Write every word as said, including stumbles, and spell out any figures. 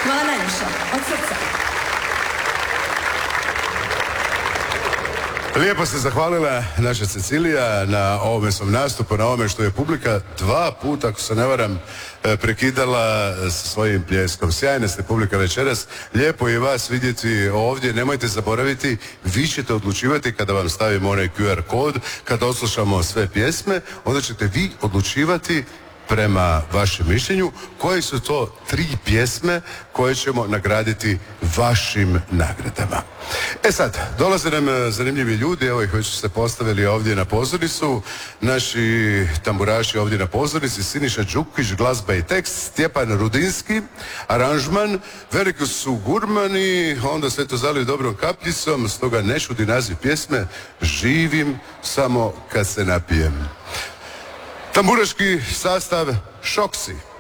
Hvala najviše, od srca. Lijepo se zahvalila naša Cecilija na ovome svom nastupu, na ovome što je publika dva puta, ako se ne varam, prekidala sa svojim pljeskom. Sjajna ste publika večeras, lijepo je vas vidjeti ovdje, nemojte zaboraviti, vi ćete odlučivati kada vam stavimo onaj Q R kod, kada oslušamo sve pjesme, onda ćete vi odlučivati prema vašem mišljenju koje su to tri pjesme koje ćemo nagraditi vašim nagradama. E sad, dolaze nam zanimljivi ljudi, evo ih već su se postavili ovdje na pozornicu, naši tamburaši ovdje na pozornici, Siniša Đukić, glazba i tekst, Stjepan Rudinski, aranžman, veliki su gurmani, onda sve to zaliju dobrom kapljicom, stoga ne čudi naziv pjesme, živim samo kad se napijem. Tamburaški sastav Šoksi.